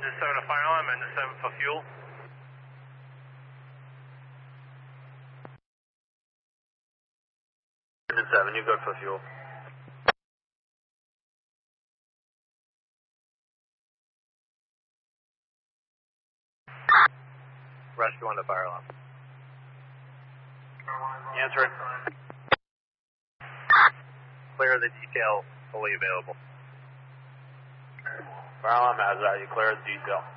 Engine 7 to fire alarm, Engine 7 for fuel. Engine 7, you good for fuel. Rescue on the fire alarm. Answering. Clear the detail, fully available. Fire alarm has that, you clear the detail.